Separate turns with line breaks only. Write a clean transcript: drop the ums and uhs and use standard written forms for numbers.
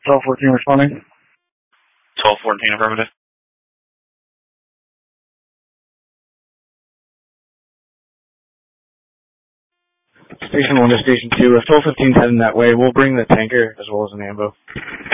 1214 responding.
1214 affirmative.
Station 1 to Station 2. If 1215's heading that way, we'll bring the tanker as well as an ambo.